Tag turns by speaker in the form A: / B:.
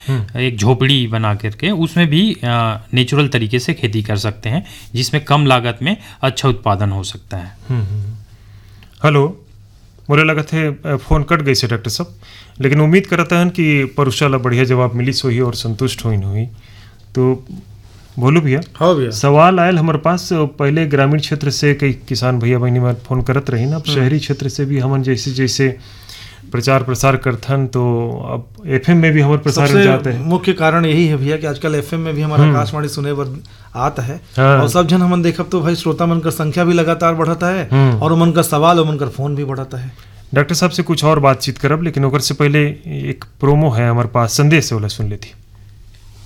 A: एक झोपड़ी बना करके उसमें भी नेचुरल तरीके से खेती कर सकते हैं, जिसमें कम लागत में अच्छा उत्पादन हो सकता है।
B: हेलो, मुझे लगा थे फ़ोन कट गई से डॉक्टर साहब, लेकिन उम्मीद करता है कि परुषाला बढ़िया जवाब मिली सोही और संतुष्ट हुई। तो बोलू भैया।
C: हाँ भैया,
B: सवाल आयल हमारे पास पहले ग्रामीण क्षेत्र से कई किसान भैया बहनी में फ़ोन करत रही ना, अब शहरी क्षेत्र से भी हमन जैसे जैसे प्रचार प्रसार करथन, तो अब एफएम में भी हमारे प्रसार हो जाते हैं।
C: मुख्य कारण यही है भैया कि आजकल एफएम में भी हमारा आकाशवाणी सुने बर आता है।
B: हाँ।
C: और सब जन हमन देखब तो भाई श्रोता मन का संख्या भी लगातार बढ़ता है और उमन का सवाल उमन का फोन भी बढ़ता है।
B: डॉक्टर साहब से कुछ और बातचीत करब, लेकिन ओकर से पहले एक प्रोमो है हमारे पास, संदेश वाला सुन लेती।